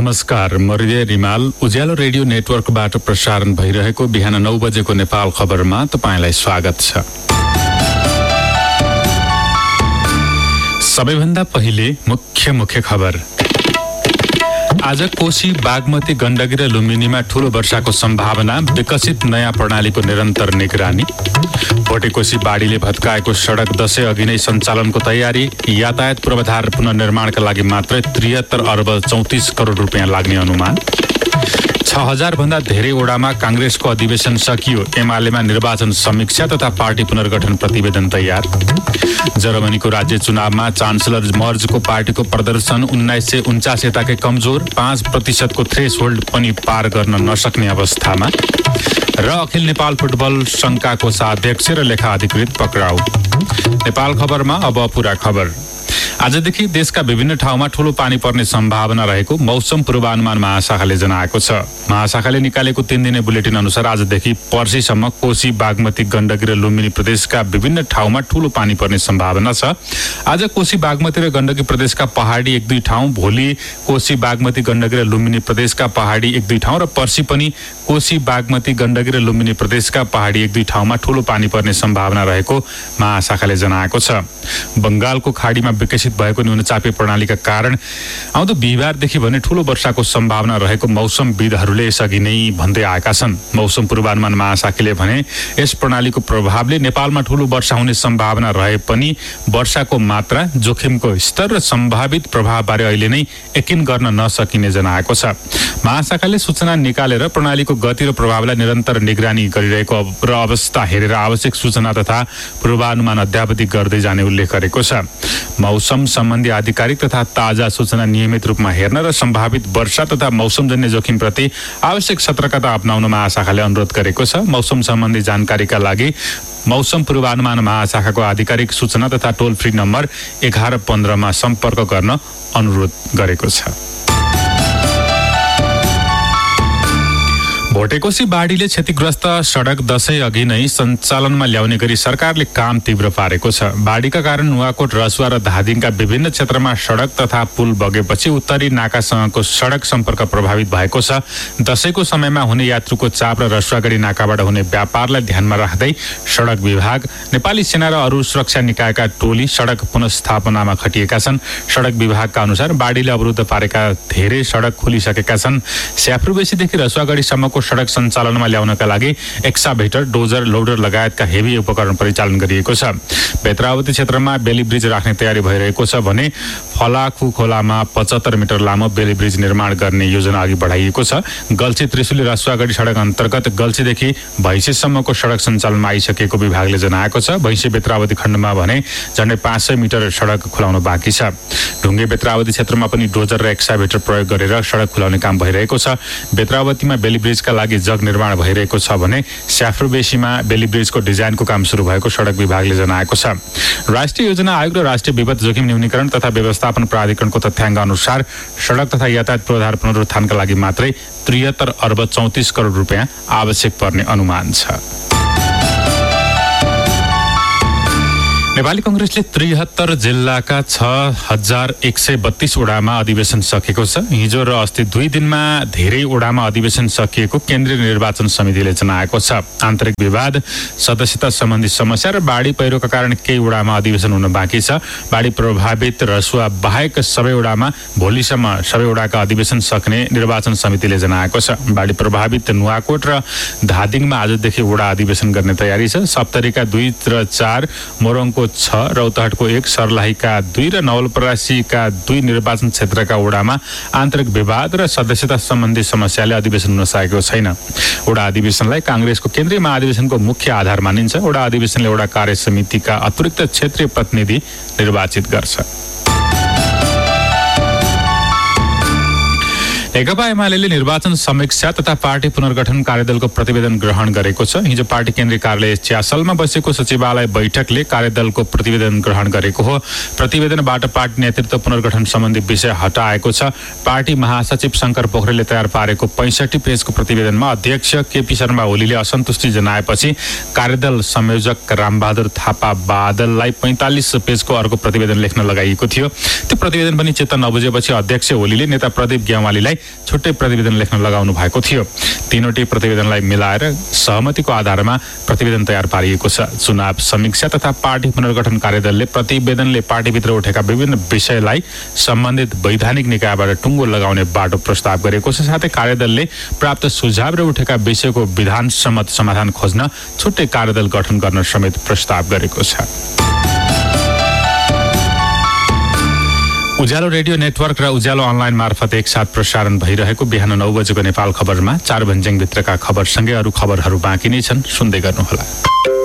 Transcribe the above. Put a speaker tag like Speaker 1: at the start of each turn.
Speaker 1: नमस्कार, म हृदय रिमाल उज्यालो रेडियो नेटवर्कबाट प्रसारण भइरहेको बिहान 9 बजेको नेपाल खबरमा तपाईंलाई स्वागत छ। सबैभन्दा पहिले मुख्य खबर। आज कोशी, बागमती, गण्डकी र लुम्बिनीमा ठूलो वर्षाको सम्भावना, विकसित नयाँ प्रणालीको निरन्तर निगरानी। भोटेकोशी बाढीले भत्काएको सडक 10 अघि नै सञ्चालनको तयारी। यातायात पूर्वाधार पुनर्निर्माणका लागि मात्रै 73 अर्ब 34 करोड रुपियाँ लाग्ने अनुमान। 6000 भन्दा धेरै ओडामा कांग्रेसको अधिवेशन सकियो। एमालेमा निर्वाचन समीक्षा तथा पार्टी पुनर्गठन प्रतिवेदन तयार। जर्मनीको राज्य चुनावमा चान्सलर मर्जको पार्टीको प्रदर्शन 1949 यताकै कमजोर, 5% को थ्रेसहोल्ड पनि पार गर्न नसक्ने अवस्थामा। र अखिल नेपाल फुटबल संघका कोषाध्यक्ष र लेखा अधिकृत पक्राउ। नेपाल खबरमा अब पूरा खबर। आजदेखि देशका विभिन्न ठाउँमा ठूलो पानी पर्ने सम्भावना रहेको मौसम पूर्वानुमान महाशाखाले जनाएको छ। महाशाखाले निकालेको 3 दिने बुलेटिन अनुसार आजदेखि पर्सिसम्म कोशी, बागमती, गण्डकी र लुम्बिनी प्रदेशका विभिन्न ठाउँमा ठूलो पानी पर्ने सम्भावना छ। आज कोशी, बागमती र गण्डकी प्रदेशका पहाडी 1-2 ठाउँ, भोलि कोशी, बागमती, गण्डकी र लुम्बिनी प्रदेशका पहाडी 1-2 ठाउँ र पर्सि पनि कोशी, बागमती, गण्डकी र लुम्बिनी प्रदेशका पहाडी 1-2 ठाउँमा ठूलो पानी पर्ने सम्भावना रहेको महाशाखाले जनाएको छ। बंगालको खाडीमा विकसित भएको न्यूनचापीय प्रणालीका कारण आउँदो बिहिबारदेखि भने ठूलो वर्षाको सम्भावना रहेको मौसमविदहरूले यसअघि नै भन्दै आएका छन्। मौसम पूर्वानुमान महाशाखाले भने यस प्रणालीको प्रभावले नेपालमा ठूलो वर्षा हुने सम्भावना रहे पनि वर्षाको मात्रा, जोखिमको स्तर र सम्भावित प्रभावबारे अहिले नै यकिन गर्न नसकिने जनाएको छ। महाशाखाले सूचना निकालेर प्रणालीको गति र प्रभावलाई निरन्तर निगरानी गरिरहेको र अवस्था हेरेर आवश्यक सूचना तथा पूर्वानुमान अद्यावधि गर्दै जाने उल्लेख गरेको छ। मौसम सम्बन्धी आधिकारिक तथा ताजा सूचना नियमित रूपमा हेर्न र सम्भावित वर्षा तथा मौसमजन्य जोखिमप्रति आवश्यक सतर्कता अपनाउन महाशाखाले अनुरोध गरेको छ। मौसम सम्बन्धी जानकारीका लागि मौसम पूर्वानुमान महाशाखाको आधिकारिक सूचना तथा टोल फ्री नम्बर 1115 मा सम्पर्क गर्न अनुरोध गरेको छ। भोटेकोशी बाढीले क्षतिग्रस्त सडक 10 अघि नै सञ्चालनमा ल्याउने गरी सरकारले काम तीव्र पारेको छ। बाढीका कारण नुवाकोट, रसुवा र धादिङका विभिन्न क्षेत्रमा सडक तथा पुल बगेपछि उत्तरी नाकासँगको सडक सम्पर्क प्रभावित भएको छ। दशैंको समयमा हुने यात्रुको चाप र रसुवागढी नाकाबाट हुने व्यापारलाई ध्यानमा राख्दै सडक विभाग, नेपाली सेना र अरू सुरक्षा निकायका टोली सडक पुनर्स्थापनामा खटिएका छन्। सडक विभागका अनुसार बाढीले अवरुद्ध पारेका धेरै सडक खोलिसकेका छन्। स्याफ्रुबेसीदेखि रसुवागढीसम्मको सडक सञ्चालनमा ल्याउनका लागि एक्साभेटर, डोजर, लोडर लगायतका हेभी उपकरण परिचालन गरिएको छ। बेत्रावती क्षेत्रमा बेली ब्रिज राख्ने तयारी भइरहेको छ भने फलाखु खोलामा 75 मिटर लामो बेली ब्रिज निर्माण गर्ने योजना अघि बढाइएको छ। गल्छी त्रिशुली रसुवागढी सडक अन्तर्गत गल्छीदेखि भैँसेसम्मको सडक सञ्चालनमा आइसकेको विभागले जनाएको छ। भैँसे बेत्रावती खण्डमा भने झण्डै 500 मिटर सडक खुलाउन बाँकी छ। ढुङ्गे बेत्रावती क्षेत्रमा पनि डोजर र एक्साभेटर प्रयोग गरेर सडक खुलाउने काम भइरहेको छ। बेत्रावतीमा बेली ब्रिजका लागि जग निर्माण भइरहेको छ भने स्याफ्रुबेसीमा बेली ब्रिजको डिजाइनको काम सुरु भएको सडक विभागले जनाएको छ। राष्ट्रिय योजना आयोग र राष्ट्रिय विपद जोखिम न्यूनीकरण तथा व्यवस्थापन प्राधिकरणको तथ्याङ्क अनुसार सडक तथा यातायात पूर्वाधार पुनरुत्थानका लागि मात्रै 73 अर्ब 34 करोड रुपियाँ आवश्यक पर्ने अनुमान छ। नेपाली कांग्रेसले 73 जिल्लाका 6132 ओडामा अधिवेशन सकेको छ। हिजो र अस्ति 2 दिनमा धेरै ओडामा अधिवेशन सकिएको केन्द्रीय निर्वाचन समितिले जनाएको छ। आन्तरिक विवाद, सदस्यता सम्बन्धी समस्या र बाढी पहिरोका कारण केही ओडामा अधिवेशन हुन बाँकी छ। बाढी प्रभावित रसुवा बाहेक सबै ओडामा भोलिसम्म सबै ओडाका अधिवेशन सक्ने निर्वाचन समितिले जनाएको छ। बाढी प्रभावित नुवाकोट र धादिङमा आजदेखि ओडा अधिवेशन गर्ने तयारी छ। सप्तरीका 2 र 4, मोरङको 6, रौतहटको 1, सर्लाहीका 2 र नवलपरासीका 2 निर्वाचन क्षेत्रका ओडामा आन्तरिक विवाद र सदस्यता सम्बन्धी समस्याले अधिवेशन हुन सकेको छैन। ओडा अधिवेशनलाई कांग्रेसको केन्द्रीय महाधिवेशनको मुख्य आधार मानिन्छ। ओडा अधिवेशनले ओडा कार्य समितिका अतिरिक्त क्षेत्रीय प्रतिनिधि निर्वाचित गर्छ। नेकपा एमाले निर्वाचन समीक्षा तथा पार्टी पुनर्गठन कार्यदलको प्रतिवेदन ग्रहण गरेको छ। हिजो पार्टी केन्द्रीय कार्यालय च्यासलमा बसेको सचिवालय बैठकले कार्यदलको प्रतिवेदन ग्रहण गरेको हो। प्रतिवेदनबाट पार्टी नेतृत्व पुनर्गठन सम्बन्धी विषय हटाएको छ। पार्टी महासचिव शंकर पोखरेलले तयार पारेको 65 पेजको प्रतिवेदनमा अध्यक्ष केपी शर्मा ओलीले असन्तुष्टि जनाएपछि कार्यदल संयोजक रामबहादुर थापा बादललाई 45 पेजको अर्को प्रतिवेदन लेख्न लगाइएको थियो। त्यो प्रतिवेदन पनि चित्त नबुझेपछि अध्यक्ष ओलीले नेता प्रदीप ग्यावालीलाई छुट्टै प्रतिवेदन लेख्न लगाउनु भएको थियो। तीनवटै प्रतिवेदनलाई मिलाएर सहमतिको आधारमा प्रतिवेदन तयार पारिएको छ। चुनाव समीक्षा तथा पार्टी पुनर्गठन कार्यदलले प्रतिवेदनले पार्टीभित्र उठेका विभिन्न विषयलाई सम्बन्धित वैधानिक निकायबाट टुङ्गो लगाउने बाटो प्रस्ताव गरेको छ। साथै कार्यदलले प्राप्त सुझाव र उठेका विषयको विधानसम्मत समाधान खोज्न छुट्टै कार्यदल गठन गर्न समेत प्रस्ताव गरेको छ। उज्यालो रेडियो नेटवर्क र उज्यालो अनलाइन मार्फत एकसाथ प्रसारण भइरहेको बिहान 9 बजेको नेपाल खबरमा 4 भन्ज्याङभित्रका खबरसँगै अरू खबरहरू बाँकी नै छन्, सुन्दै गर्नुहोला।